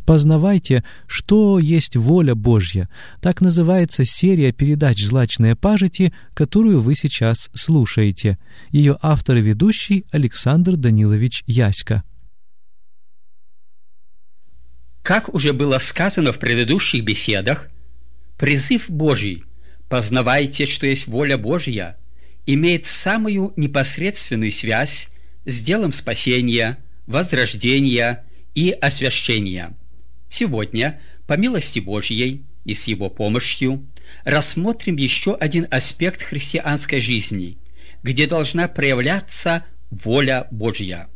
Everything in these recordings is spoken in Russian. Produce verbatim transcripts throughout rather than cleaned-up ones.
Познавайте, что есть воля Божья. Так называется серия передач «Злачные пажити», которую вы сейчас слушаете. Ее автор и ведущий Александр Данилович Яська. Как уже было сказано в предыдущих беседах, призыв Божий «Познавайте, что есть воля Божья» имеет самую непосредственную связь с делом спасения, возрождения и освящения. Сегодня, по милости Божьей и с Его помощью, рассмотрим еще один аспект христианской жизни, где должна проявляться воля Божья.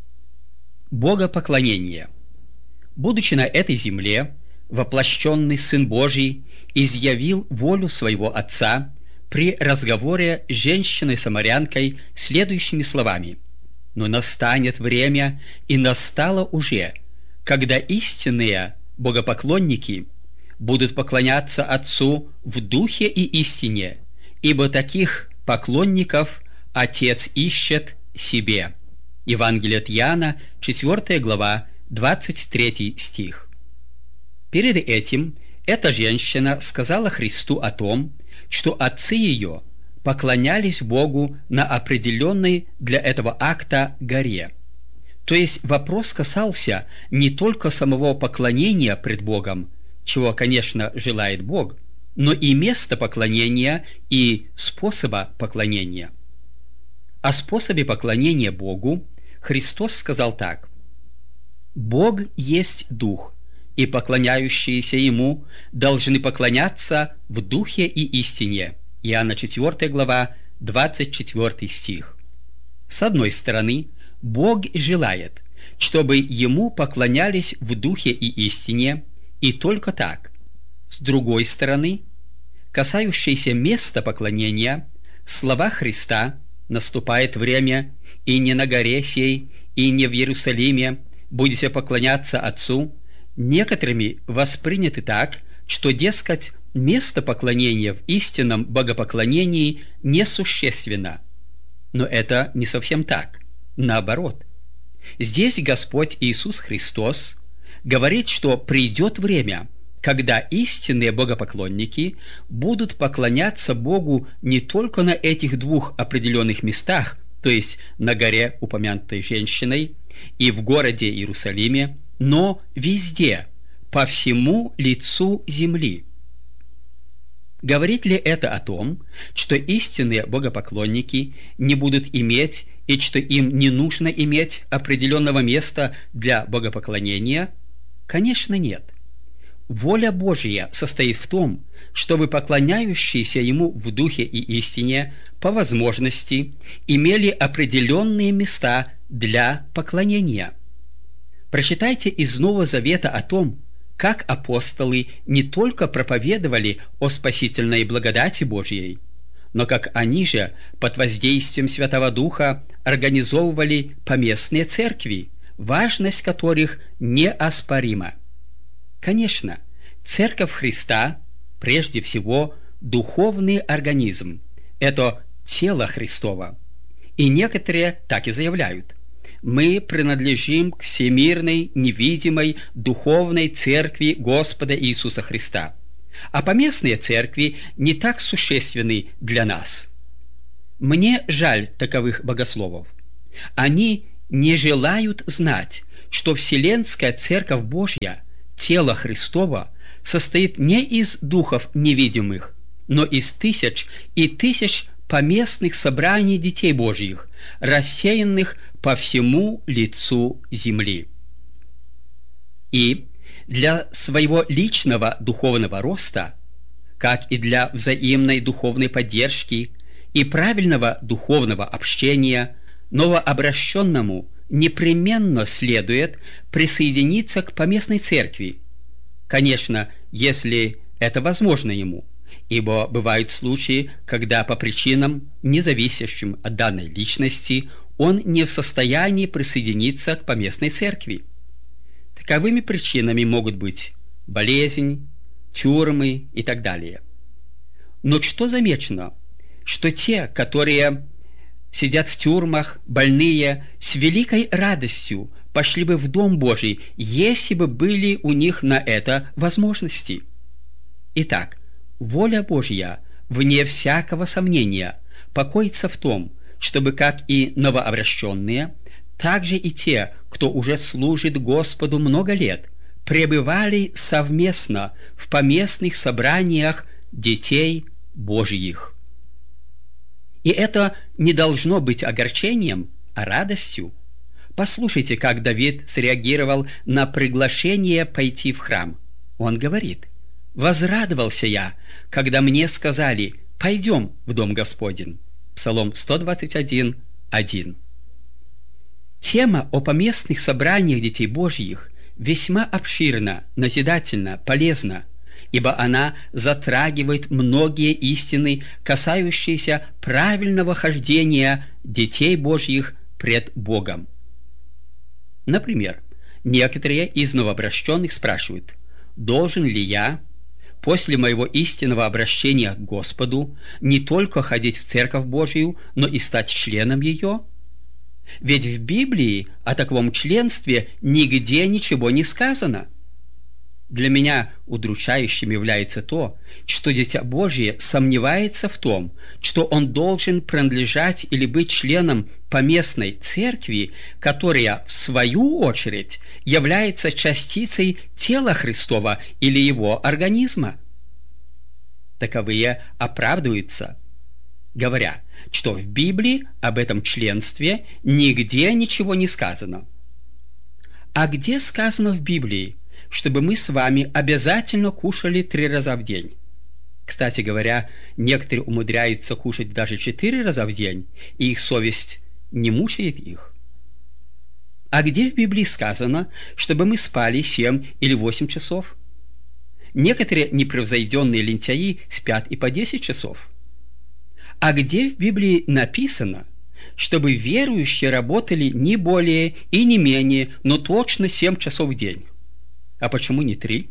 Богопоклонение. Будучи на этой земле, воплощенный Сын Божий изъявил волю своего Отца при разговоре с женщиной-самарянкой следующими словами: «Но настанет время, и настало уже, когда истинные богопоклонники будут поклоняться Отцу в духе и истине, ибо таких поклонников Отец ищет себе». Евангелие от Иоанна, четвёртая глава, двадцать третий стих. Перед этим эта женщина сказала Христу о том, что отцы ее поклонялись Богу на определенной для этого акта горе. То есть вопрос касался не только самого поклонения пред Богом, чего, конечно, желает Бог, но и места поклонения и способа поклонения. О способе поклонения Богу Христос сказал так: «Бог есть Дух, и поклоняющиеся Ему должны поклоняться в Духе и истине». Иоанна четвёртая глава, двадцать четвёртый стих. С одной стороны, Бог желает, чтобы Ему поклонялись в Духе и истине, и только так. С другой стороны, касающиеся места поклонения, слова Христа «Наступает время, и не на горе сей, и не в Иерусалиме будете поклоняться Отцу», некоторыми восприняты так, что, дескать, место поклонения в истинном богопоклонении несущественно. Но это не совсем так. Наоборот. Здесь Господь Иисус Христос говорит, что придет время, когда истинные богопоклонники будут поклоняться Богу не только на этих двух определенных местах, то есть на горе, упомянутой женщиной, и в городе Иерусалиме, но везде, по всему лицу земли. Говорит ли это о том, что истинные богопоклонники не будут иметь и что им не нужно иметь определенного места для богопоклонения? Конечно, нет. Воля Божья состоит в том, чтобы поклоняющиеся Ему в Духе и истине по возможности имели определенные места для поклонения. Прочитайте из Нового Завета о том, как апостолы не только проповедовали о спасительной благодати Божьей, но как они же под воздействием Святого Духа организовывали поместные церкви, важность которых неоспорима. Конечно, Церковь Христа прежде всего духовный организм, это тело Христово, и некоторые так и заявляют: мы принадлежим к всемирной, невидимой, духовной церкви Господа Иисуса Христа, а поместные церкви не так существенны для нас. Мне жаль таковых богословов. Они не желают знать, что Вселенская Церковь Божья, тело Христово, состоит не из духов невидимых, но из тысяч и тысяч поместных собраний детей Божьих, рассеянных по всему лицу земли. И для своего личного духовного роста, как и для взаимной духовной поддержки и правильного духовного общения, новообращенному непременно следует присоединиться к поместной церкви, конечно, если это возможно ему, ибо бывают случаи, когда по причинам, не зависящим от данной личности, он не в состоянии присоединиться к поместной церкви. Таковыми причинами могут быть болезнь, тюрьмы и так далее. Но что замечено, что те, которые сидят в тюрьмах, больные, с великой радостью пошли бы в Дом Божий, если бы были у них на это возможности. Итак, воля Божья, вне всякого сомнения, покоится в том, чтобы как и новообращенные, так же и те, кто уже служит Господу много лет, пребывали совместно в поместных собраниях детей Божьих. И это не должно быть огорчением, а радостью. Послушайте, как Давид среагировал на приглашение пойти в храм. Он говорит: «Возрадовался я, когда мне сказали: пойдем в Дом Господень». Псалом сто двадцать один, один. Тема о поместных собраниях детей Божьих весьма обширна, назидательна, полезна, ибо она затрагивает многие истины, касающиеся правильного хождения детей Божьих пред Богом. Например, некоторые из новообращенных спрашивают: должен ли я после моего истинного обращения к Господу не только ходить в Церковь Божию, но и стать членом ее? Ведь в Библии о таком членстве нигде ничего не сказано. Для меня удручающим является то, что Дитя Божие сомневается в том, что он должен принадлежать или быть членом поместной церкви, которая, в свою очередь, является частицей тела Христова или его организма. Таковые оправдываются, говоря, что в Библии об этом членстве нигде ничего не сказано. А где сказано в Библии, чтобы мы с вами обязательно кушали три раза в день? Кстати говоря, некоторые умудряются кушать даже четыре раза в день, и их совесть не мучает их. А где в Библии сказано, чтобы мы спали семь или восемь часов? Некоторые непревзойденные лентяи спят и по десять часов. А где в Библии написано, чтобы верующие работали не более и не менее, но точно семь часов в день? А почему не три?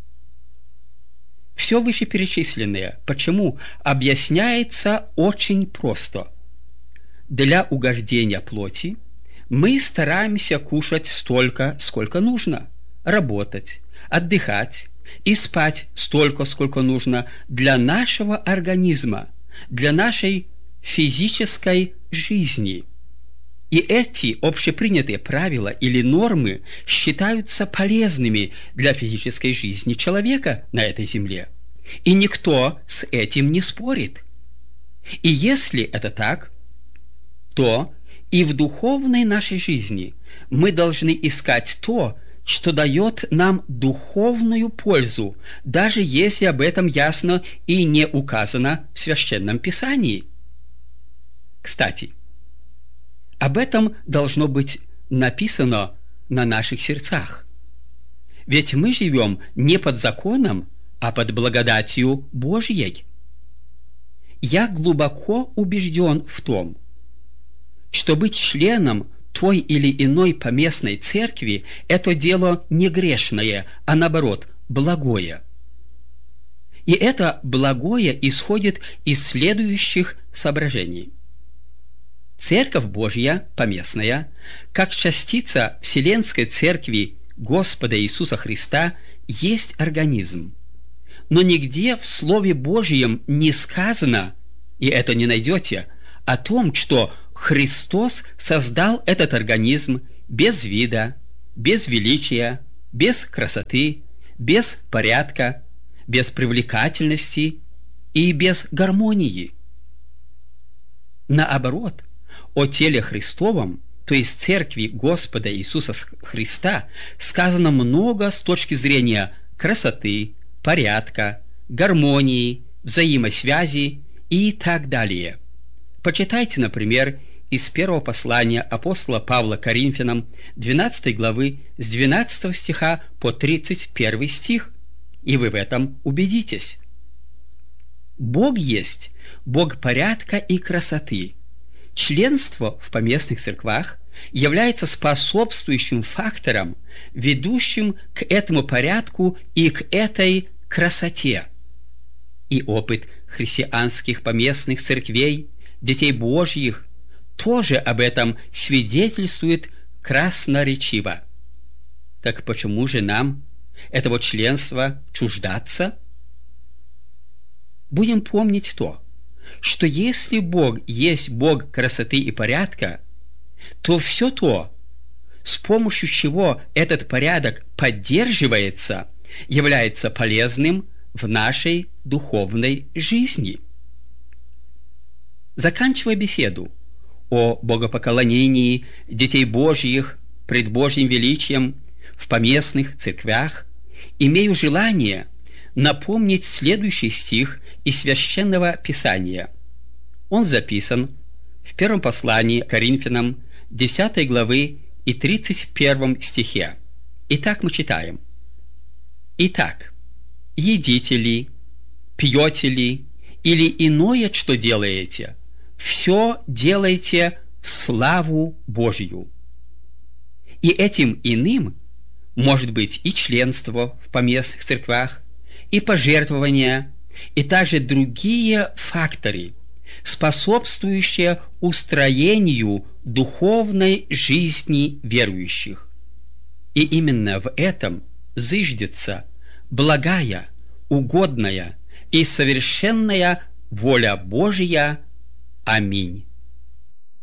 Все вышеперечисленное, почему, объясняется очень просто. Для угождения плоти мы стараемся кушать столько, сколько нужно, работать, отдыхать и спать столько, сколько нужно для нашего организма, для нашей физической жизни. И эти общепринятые правила или нормы считаются полезными для физической жизни человека на этой земле. И никто с этим не спорит. И если это так, то и в духовной нашей жизни мы должны искать то, что дает нам духовную пользу, даже если об этом ясно и не указано в Священном Писании. Кстати, об этом должно быть написано на наших сердцах. Ведь мы живем не под законом, а под благодатью Божьей. Я глубоко убежден в том, что быть членом той или иной поместной церкви – это дело не грешное, а наоборот, благое. И это благое исходит из следующих соображений. Церковь Божья, поместная, как частица Вселенской Церкви Господа Иисуса Христа, есть организм. Но нигде в Слове Божьем не сказано, и это не найдете, о том, что Христос создал этот организм без вида, без величия, без красоты, без порядка, без привлекательности и без гармонии. Наоборот, о теле Христовом, то есть Церкви Господа Иисуса Христа, сказано много с точки зрения красоты, порядка, гармонии, взаимосвязи и так далее. Почитайте, например, из первого послания апостола Павла к Коринфянам, двенадцатой главы, с двенадцатого стиха по тридцать первый стих, и вы в этом убедитесь. Бог есть Бог порядка и красоты. Членство в поместных церквах является способствующим фактором, ведущим к этому порядку и к этой красоте. И опыт христианских поместных церквей, детей Божьих, тоже об этом свидетельствует красноречиво. Так почему же нам этого членства чуждаться? Будем помнить то, что если Бог есть Бог красоты и порядка, то все то, с помощью чего этот порядок поддерживается, является полезным в нашей духовной жизни. Заканчивая беседу о богопоклонении детей Божьих пред Божьим величием в поместных церквях, имею желание напомнить следующий стих из Священного Писания. Он записан в первом послании к Коринфянам, десятой главы и тридцать первом стихе. Итак, мы читаем. «Итак, едите ли, пьете ли, или иное, что делаете, все делайте в славу Божью». И этим иным может быть и членство в поместных церквях, и пожертвования, и также другие факторы, способствующие устроению духовной жизни верующих. И именно в этом зыждется благая, угодная и совершенная воля Божия. Аминь.